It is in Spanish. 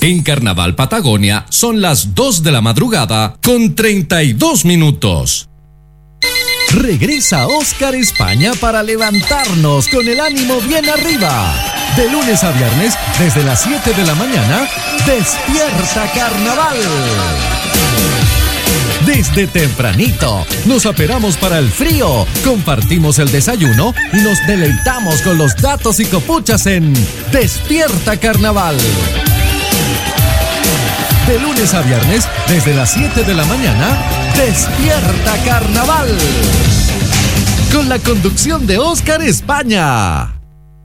En Carnaval Patagonia son las 2 de la madrugada con 32 minutos. Regresa Oscar España para levantarnos con el ánimo bien arriba. De lunes a viernes, desde las 7 de la mañana, Despierta Carnaval. Desde tempranito, nos aperamos para el frío, compartimos el desayuno y nos deleitamos con los datos y copuchas en Despierta Carnaval. De lunes a viernes, desde las 7 de la mañana, Despierta Carnaval. Con la conducción de Oscar España.